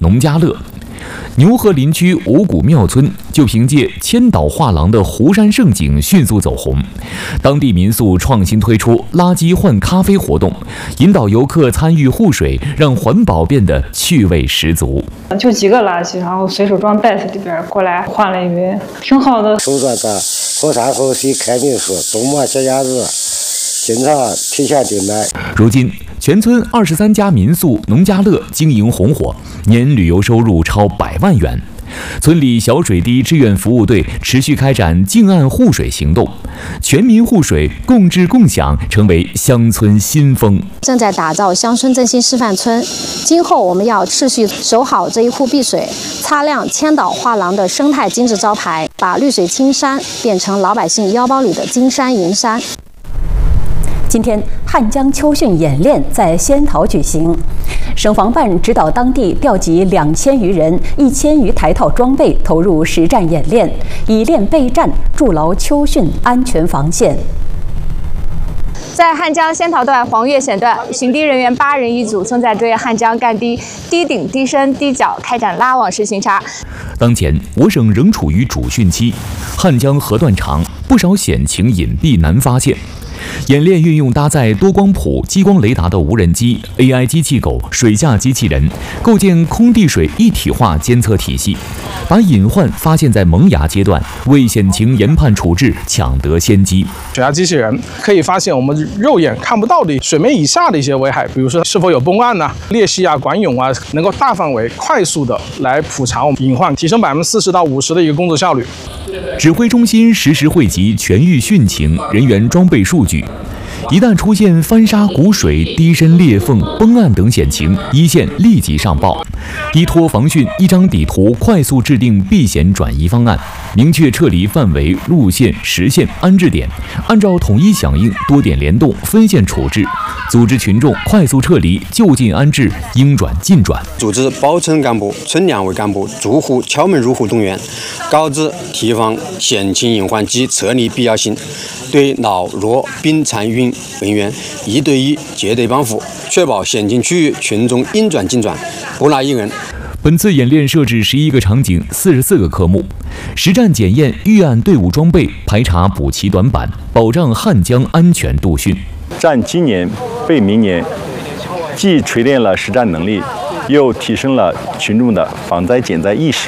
农家乐。牛河林区五谷庙村就凭借千岛画廊的湖山胜景迅速走红，当地民宿创新推出垃圾换咖啡活动，引导游客参与护水，让环保变得趣味十足。 就几个垃圾，然后随手装袋子里边过来换了一杯，挺好的。 手做的喝茶喝水开民宿，周末节假日经常提前订单。 如今，全村23家民宿、农家乐经营红火，年旅游收入超100万元。村里小水滴志愿服务队持续开展净岸护水行动，全民护水，共治共享，成为乡村新风。 正在打造乡村振兴示范村，今后我们要持续守好这一库碧水，擦亮千岛画廊的生态精致招牌，把绿水青山变成老百姓腰包里的金山银山。 今天，汉江秋训演练在仙桃举行，省防办指导当地调集2000余人、1000余台套装备投入实战演练，以练备战，筑牢秋训安全防线。 在汉江仙桃段黄岳险段，巡堤人员8人一组，正在对汉江干堤低顶、低深、低角开展拉网式巡查。 当前，我省仍处于主汛期，汉江河段长，不少险情隐蔽难发现。演练运用搭载多光谱、激光雷达的无人机、AI 机器狗、水下机器人，构建空地水一体化监测体系，把隐患发现在萌芽阶段，为险情研判处置抢得先机。 水下机器人可以发现我们肉眼看不到的水面以下的一些危害，比如说是否有崩岸啊、裂隙啊、管涌啊，能够大范围、快速的来普查我们隐患，提升40%到50%的一个工作效率。 指挥中心实时汇集全域汛情、人员装备数据。一旦出现翻沙、谷水、低深裂缝、崩岸等险情，一线立即上报。依托防汛一张底图，快速制定避险转移方案，明确撤离范围、路线、时限、安置点，按照统一响应、多点联动、分线处置，组织群众快速撤离、就近安置，应转尽转。 组织包村干部、村两委干部逐户敲门入户动员，告知提防险情隐患及撤离必要性。对老弱病残孕人员1对1结对帮扶，确保险情区域群众应转尽转，不落一人。 本次演练设置11个场景、44个科目，实战检验预案队伍装备，排查补齐短板，保障汉江安全度汛。 战今年备明年，既锤炼了实战能力，又提升了群众的防灾减灾意识。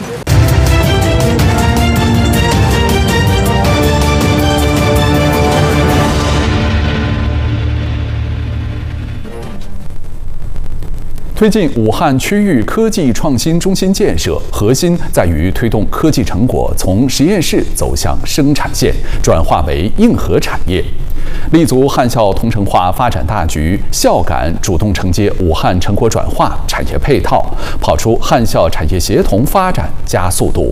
推进武汉区域科技创新中心建设，核心在于推动科技成果从实验室走向生产线，转化为硬核产业。立足汉校同城化发展大局，校感主动承接武汉成果转化产业配套，跑出汉校产业协同发展加速度。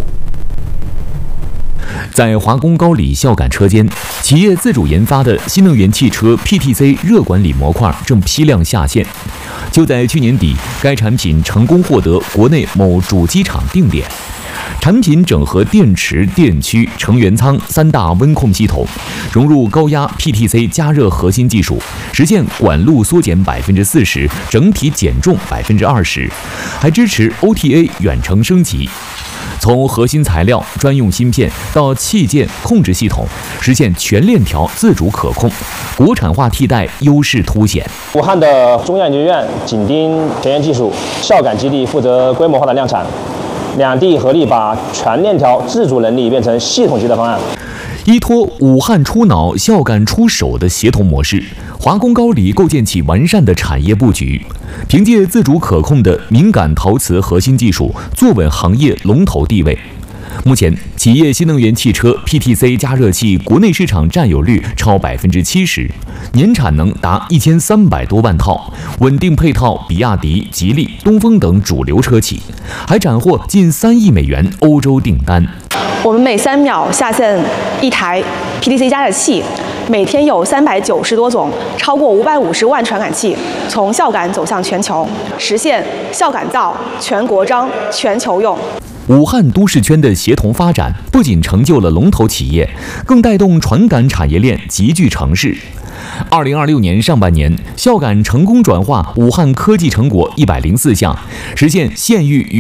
在华工高里校感车间，企业自主研发的新能源汽车 PTC 热管理模块正批量下线。就在去年底，该产品成功获得国内某主机厂定点。产品整合电池、电驱、成员舱3大温控系统，融入高压 PTC 加热核心技术，实现管路缩减40%，整体减重20%，还支持 OTA 远程升级。从核心材料、专用芯片到器件控制系统，实现全链条自主可控，国产化替代优势凸显。 武汉的中央研究院紧盯前沿技术，校感基地负责规模化的量产，两地合力把全链条自主能力变成系统级的方案。 依托武汉出脑、校感出手的协同模式，华工高里构建起完善的产业布局，凭借自主可控的敏感陶瓷核心技术，坐稳行业龙头地位。目前，企业新能源汽车 PTC 加热器国内市场占有率超70%，年产能达1300多万套，稳定配套比亚迪、吉利、东风等主流车企，还斩获近3亿美元欧洲订单。 我们每3秒下线1台 PTC 加热器，每天有390多种，超过550万传感器从校感走向全球，实现校感造、全国章、全球用。 武汉都市圈的协同发展，不仅成就了龙头企业，更带动传感产业链集聚城市。2026年上半年，校感成功转化武汉科技成果104项，实现县域与